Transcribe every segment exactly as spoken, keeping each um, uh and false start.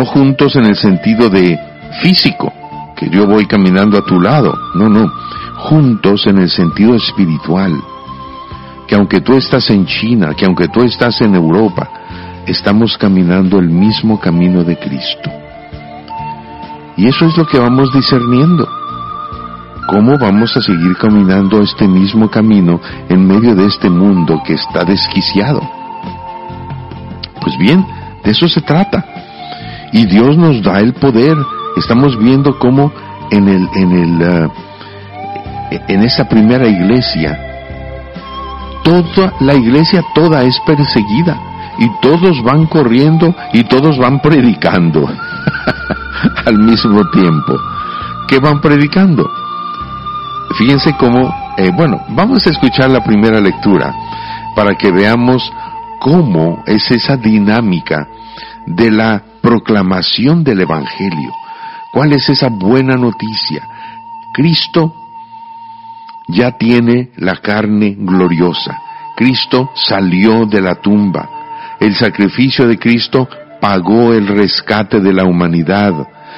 juntos en el sentido de físico, que yo voy caminando a tu lado. No, no. Juntos en el sentido espiritual. Que aunque tú estás en China, que aunque tú estás en Europa, estamos caminando el mismo camino de Cristo. Y eso es lo que vamos discerniendo. ¿Cómo vamos a seguir caminando este mismo camino en medio de este mundo que está desquiciado? Pues bien, de eso se trata. Y Dios nos da el poder. Estamos viendo cómo en el, en el, uh, en esa primera iglesia, toda la iglesia toda es perseguida y todos van corriendo y todos van predicando al mismo tiempo. ¿Qué van predicando? Fíjense cómo, eh, bueno, vamos a escuchar la primera lectura para que veamos cómo es esa dinámica de la proclamación del Evangelio. ¿Cuál es esa buena noticia? Cristo ya tiene la carne gloriosa. Cristo salió de la tumba. El sacrificio de Cristo pagó el rescate de la humanidad.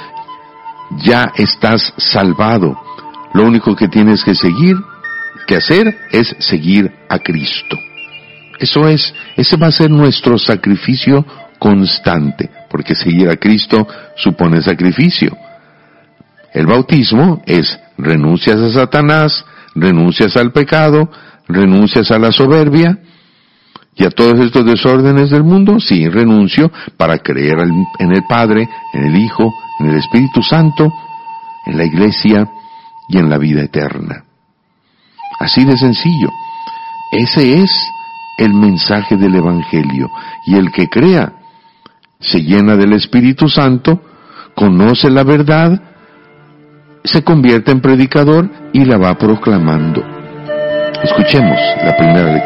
Ya estás salvado. Lo único que tienes que seguir, que hacer, es seguir a Cristo. Eso es, ese va a ser nuestro sacrificio constante, porque seguir a Cristo supone sacrificio. El bautismo es renuncias a Satanás, renuncias al pecado, renuncias a la soberbia y a todos estos desórdenes del mundo. Sí, renuncio para creer en el Padre, en el Hijo, en el Espíritu Santo, en la Iglesia y en la vida eterna. Así de sencillo. Ese es el mensaje del Evangelio. Y el que crea se llena del Espíritu Santo, conoce la verdad, se convierte en predicador y la va proclamando. Escuchemos la primera lectura.